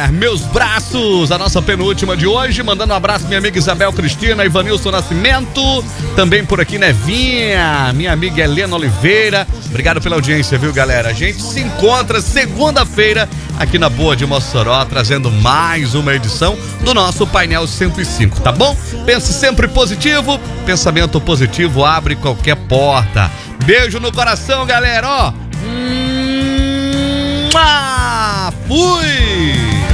Meus braços, a nossa penúltima de hoje, mandando um abraço minha amiga Isabel Cristina, Ivanilson Nascimento, também por aqui Nevinha, minha amiga Helena Oliveira. Obrigado pela audiência, viu, galera? A gente se encontra segunda-feira aqui na Boa de Mossoró, trazendo mais uma edição do nosso Painel 105, tá bom? Pense sempre positivo, pensamento positivo abre qualquer porta. Beijo no coração, galera, ó. Fui!